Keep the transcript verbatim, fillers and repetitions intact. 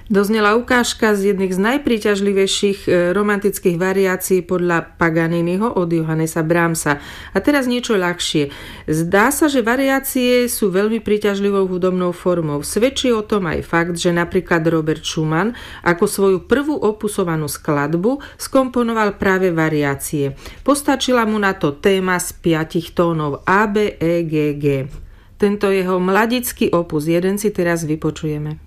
Doznela ukážka z jedných z najpríťažlivejších romantických variácií podľa Paganiniho od Johannesa Brahmsa. A teraz niečo ľahšie. Zdá sa, že variácie sú veľmi príťažlivou hudobnou formou. Svedčí o tom aj fakt, že napríklad Robert Schumann ako svoju prvú opusovanú skladbu skomponoval práve variácie. Postačila mu na to téma z piatich tónov A, B, E, G, G. Tento jeho mladický opus jeden si teraz vypočujeme.